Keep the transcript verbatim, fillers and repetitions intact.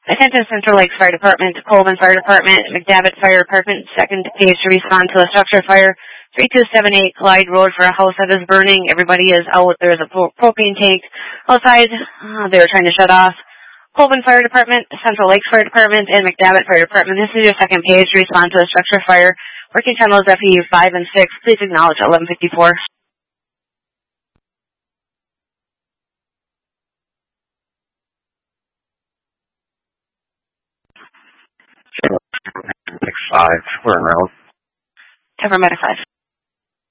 Attention Central Lakes Fire Department, Colvin Fire Department, McDavitt Fire Department, second page to respond to a structure fire, three two seven eight Clyde Road for a house that is burning. Everybody is out. There's a pro- propane tank outside. Uh, they were trying to shut off. Colvin Fire Department, Central Lakes Fire Department, and McDavitt Fire Department. This is your second page to respond to a structure fire. Working channels F E U five and six. Please acknowledge eleven fifty-four. Medic five, we're in route. Cover Medic five.